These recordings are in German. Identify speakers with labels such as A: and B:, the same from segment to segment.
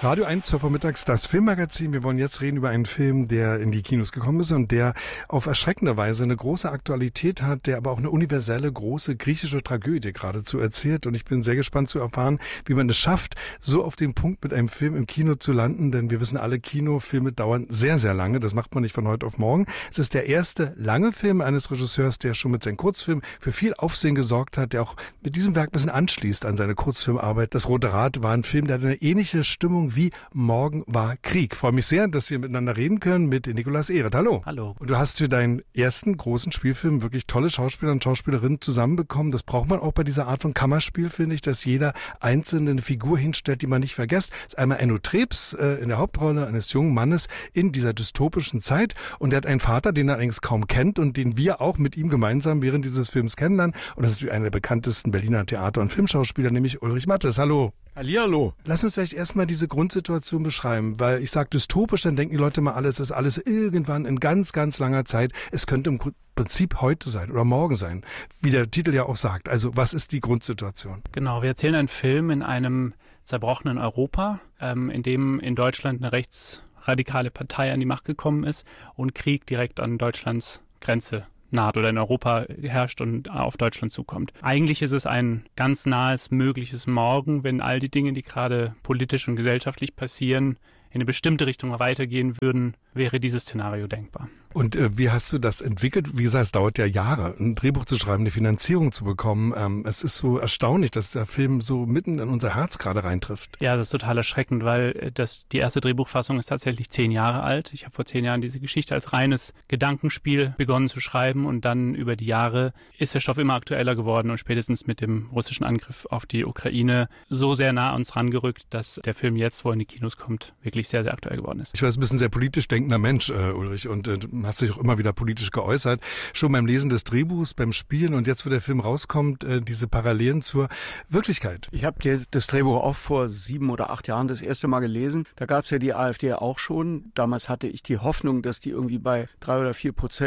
A: Radio 1 zur Vormittags, das Filmmagazin. Wir wollen jetzt reden über einen Film, der in die Kinos gekommen ist und der auf erschreckende Weise eine große Aktualität hat, der aber auch eine universelle, große griechische Tragödie geradezu erzählt. Und ich bin sehr gespannt zu erfahren, wie man es schafft, so auf den Punkt mit einem Film im Kino zu landen. Denn wir wissen alle, Kinofilme dauern sehr, sehr lange. Das macht man nicht von heute auf morgen. Es ist der erste lange Film eines Regisseurs, der schon mit seinem Kurzfilm für viel Aufsehen gesorgt hat, der auch mit diesem Werk ein bisschen anschließt an seine Kurzfilmarbeit. Das Rote Rad war ein Film, der hatte eine ähnliche Stimmung wie Morgen war Krieg. Ich freue mich sehr, dass wir miteinander reden können mit Nicolas Ehret. Hallo.
B: Hallo.
A: Und du hast für deinen ersten großen Spielfilm wirklich tolle Schauspieler und Schauspielerinnen zusammenbekommen. Das braucht man auch bei dieser Art von Kammerspiel, finde ich, dass jeder einzelne eine Figur hinstellt, die man nicht vergisst. Das ist einmal Enno Trebs in der Hauptrolle eines jungen Mannes in dieser dystopischen Zeit. Und er hat einen Vater, den er allerdings kaum kennt und den wir auch mit ihm gemeinsam während dieses Films kennenlernen. Und das ist natürlich einer der bekanntesten Berliner Theater- und Filmschauspieler, nämlich Ulrich Mattes. Hallo.
C: Hallihallo.
A: Lass uns vielleicht erstmal diese Grundsituation beschreiben, weil ich sage dystopisch, dann denken die Leute mal das ist alles irgendwann in ganz, ganz langer Zeit. Es könnte im Prinzip heute sein oder morgen sein, wie der Titel ja auch sagt. Also was ist die Grundsituation?
B: Genau, wir erzählen einen Film in einem zerbrochenen Europa, in dem in Deutschland eine rechtsradikale Partei an die Macht gekommen ist und Krieg direkt an Deutschlands Grenze naht oder in Europa herrscht und auf Deutschland zukommt. Eigentlich ist es ein ganz nahes, mögliches Morgen, wenn all die Dinge, die gerade politisch und gesellschaftlich passieren, in eine bestimmte Richtung weitergehen würden, wäre dieses Szenario denkbar.
A: Und wie hast du das entwickelt? Wie gesagt, es dauert ja Jahre, ein Drehbuch zu schreiben, eine Finanzierung zu bekommen. Es ist so erstaunlich, dass der Film so mitten in unser Herz gerade reintrifft.
B: Ja, das ist total erschreckend, weil die erste Drehbuchfassung ist tatsächlich 10 Jahre alt. Ich habe vor 10 Jahren diese Geschichte als reines Gedankenspiel begonnen zu schreiben und dann über die Jahre ist der Stoff immer aktueller geworden und spätestens mit dem russischen Angriff auf die Ukraine so sehr nah an uns rangerückt, dass der Film jetzt, wo er in die Kinos kommt, wirklich sehr, sehr aktuell geworden ist.
A: Ich weiß, du bist ein sehr politisch denkender Mensch, Ulrich, und hast dich auch immer wieder politisch geäußert. Schon beim Lesen des Drehbuchs, beim Spielen und jetzt, wo der Film rauskommt, diese Parallelen zur Wirklichkeit.
C: Ich habe das Drehbuch auch vor 7 oder 8 Jahren das erste Mal gelesen. Da gab es ja die AfD auch schon. Damals hatte ich die Hoffnung, dass die irgendwie bei 3 oder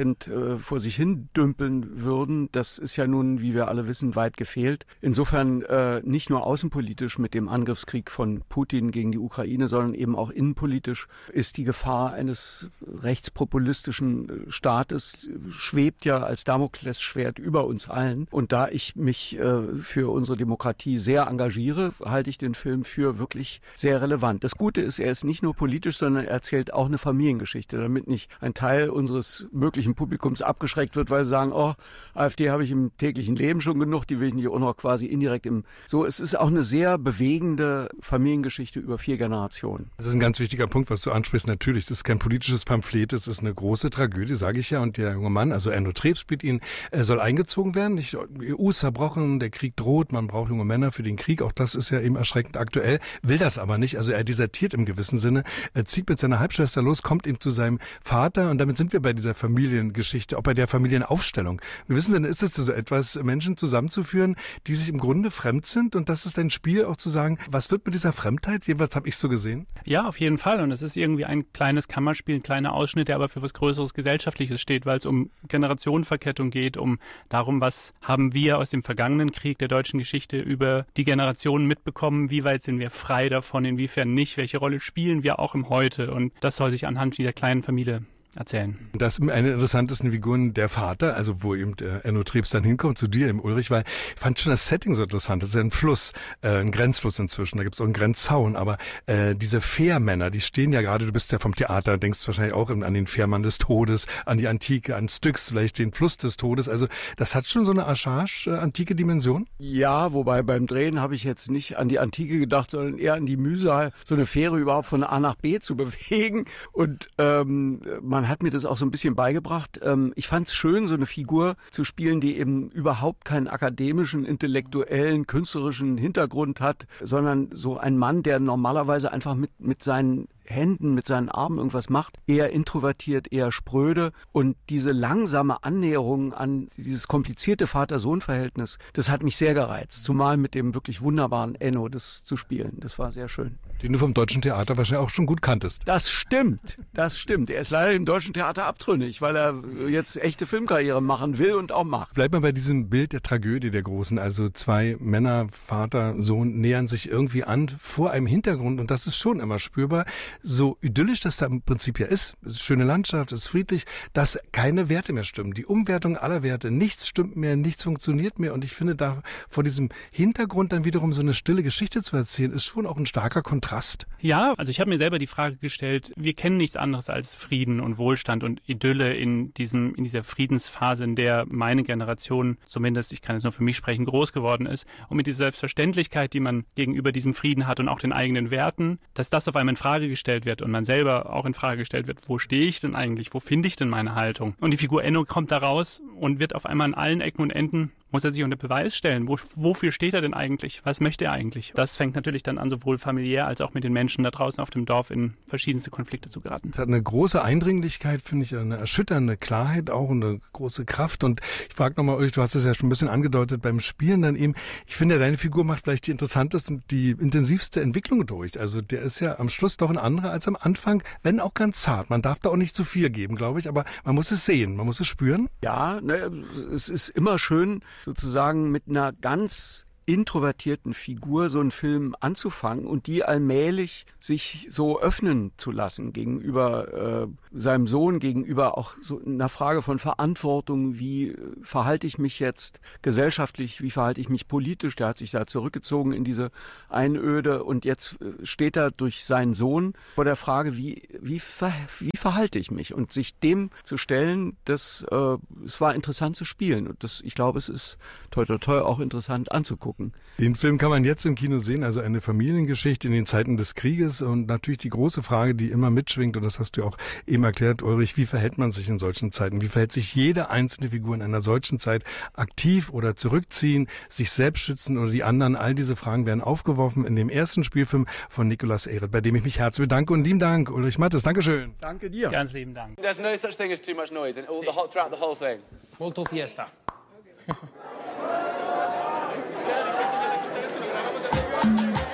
C: 4% vor sich hin dümpeln würden. Das ist ja nun, wie wir alle wissen, weit gefehlt. Insofern nicht nur außenpolitisch mit dem Angriffskrieg von Putin gegen die Ukraine, sondern eben auch innenpolitisch ist die Gefahr eines rechtspopulistischen Staates schwebt ja als Damoklesschwert über uns allen. Und da ich mich für unsere Demokratie sehr engagiere, halte ich den Film für wirklich sehr relevant. Das Gute ist, er ist nicht nur politisch, sondern er erzählt auch eine Familiengeschichte, damit nicht ein Teil unseres möglichen Publikums abgeschreckt wird, weil sie sagen, oh, AfD habe ich im täglichen Leben schon genug, die will ich nicht auch noch quasi indirekt es ist auch eine sehr bewegende Familiengeschichte über 4 Generationen.
A: Das ist ein ganz wichtiger Punkt, was du ansprichst. Natürlich, es ist kein politisches Pamphlet, es ist eine große Tragödie, sage ich ja. Und der junge Mann, also Enno Trebs spielt ihn, soll eingezogen werden. Die EU ist zerbrochen, der Krieg droht, man braucht junge Männer für den Krieg. Auch das ist ja eben erschreckend aktuell, will das aber nicht. Also er desertiert im gewissen Sinne, er zieht mit seiner Halbschwester los, kommt eben zu seinem Vater und damit sind wir bei dieser Familiengeschichte, auch bei der Familienaufstellung. Wir wissen, dann ist es so etwas, Menschen zusammenzuführen, die sich im Grunde fremd sind und das ist ein Spiel auch zu sagen, was wird mit dieser Fremdheit? Jedenfalls habe ich so gesehen.
B: Ja, auf jeden Fall und es ist irgendwie ein kleines Kammerspiel, ein kleiner Ausschnitt, der aber für was Größeres Gesellschaftliches steht, weil es um Generationenverkettung geht, um darum, was haben wir aus dem vergangenen Krieg der deutschen Geschichte über die Generationen mitbekommen, wie weit sind wir frei davon, inwiefern nicht, welche Rolle spielen wir auch im Heute und das soll sich anhand dieser kleinen Familie erzählen.
A: Das ist eine der interessantesten Figuren der Vater, also wo eben der Enno Trebs dann hinkommt zu dir im Ulrich, weil ich fand schon das Setting so interessant. Das ist ja ein Fluss, ein Grenzfluss inzwischen, da gibt es auch einen Grenzzaun, aber diese Fährmänner, die stehen ja gerade, du bist ja vom Theater, denkst wahrscheinlich auch an den Fährmann des Todes, an die Antike, an Styx, vielleicht den Fluss des Todes, also das hat schon so eine antike Dimension?
C: Ja, wobei beim Drehen habe ich jetzt nicht an die Antike gedacht, sondern eher an die Mühsal, so eine Fähre überhaupt von A nach B zu bewegen und man hat mir das auch so ein bisschen beigebracht. Ich fand es schön, so eine Figur zu spielen, die eben überhaupt keinen akademischen, intellektuellen, künstlerischen Hintergrund hat, sondern so ein Mann, der normalerweise einfach mit seinen Händen, mit seinen Armen irgendwas macht, eher introvertiert, eher spröde. Und diese langsame Annäherung an dieses komplizierte Vater-Sohn-Verhältnis, das hat mich sehr gereizt. Zumal mit dem wirklich wunderbaren Enno das zu spielen. Das war sehr schön.
A: Den du vom Deutschen Theater wahrscheinlich auch schon gut kanntest.
C: Das stimmt. Er ist leider im Deutschen Theater abtrünnig, weil er jetzt echte Filmkarriere machen will und auch macht.
A: Bleibt mal bei diesem Bild der Tragödie der Großen. Also zwei Männer, Vater, Sohn, nähern sich irgendwie an vor einem Hintergrund und das ist schon immer spürbar. So idyllisch das da im Prinzip ja ist. Es ist schöne Landschaft, es ist friedlich, dass keine Werte mehr stimmen. Die Umwertung aller Werte, nichts stimmt mehr, nichts funktioniert mehr und ich finde da vor diesem Hintergrund dann wiederum so eine stille Geschichte zu erzählen, ist schon auch ein starker Kontrast.
B: Ja, also ich habe mir selber die Frage gestellt, wir kennen nichts anderes als Frieden und Wohlstand und Idylle in dieser Friedensphase, in der meine Generation, zumindest, ich kann jetzt nur für mich sprechen, groß geworden ist. Und mit dieser Selbstverständlichkeit, die man gegenüber diesem Frieden hat und auch den eigenen Werten, dass das auf einmal in Frage gestellt wird und man selber auch in Frage gestellt wird, wo stehe ich denn eigentlich, wo finde ich denn meine Haltung? Und die Figur Enno kommt da raus und wird auf einmal an allen Ecken und Enden, muss er sich unter Beweis stellen. Wofür steht er denn eigentlich? Was möchte er eigentlich? Das fängt natürlich dann an, sowohl familiär als auch mit den Menschen da draußen auf dem Dorf in verschiedenste Konflikte zu geraten.
A: Es hat eine große Eindringlichkeit, finde ich, eine erschütternde Klarheit auch, eine große Kraft. Und ich frage nochmal, Ulrich, du hast es ja schon ein bisschen angedeutet beim Spielen dann eben. Ich finde, deine Figur macht vielleicht die interessanteste und die intensivste Entwicklung durch. Also der ist ja am Schluss doch ein anderer als am Anfang, wenn auch ganz zart. Man darf da auch nicht zu viel geben, glaube ich, aber man muss es sehen, man muss es spüren.
C: Ja, es ist immer schön, sozusagen mit einer ganz introvertierten Figur so einen Film anzufangen und die allmählich sich so öffnen zu lassen gegenüber seinem Sohn, gegenüber auch so einer Frage von Verantwortung, wie verhalte ich mich jetzt gesellschaftlich, wie verhalte ich mich politisch, der hat sich da zurückgezogen in diese Einöde und jetzt steht er durch seinen Sohn vor der Frage, wie verhalte ich mich und sich dem zu stellen, es war interessant zu spielen und ich glaube, es ist toi toi toi auch interessant anzugucken.
A: Den Film kann man jetzt im Kino sehen, also eine Familiengeschichte in den Zeiten des Krieges und natürlich die große Frage, die immer mitschwingt, und das hast du auch eben erklärt, Ulrich, wie verhält man sich in solchen Zeiten? Wie verhält sich jede einzelne Figur in einer solchen Zeit aktiv oder zurückziehen, sich selbst schützen oder die anderen? All diese Fragen werden aufgeworfen in dem ersten Spielfilm von Nicolas Ehret, bei dem ich mich herzlich bedanke und lieben Dank, Ulrich Mattes. Dankeschön.
C: Danke dir.
B: Ganz lieben Dank.
D: There's no such thing as too much noise throughout the whole thing.
E: Molto fiesta.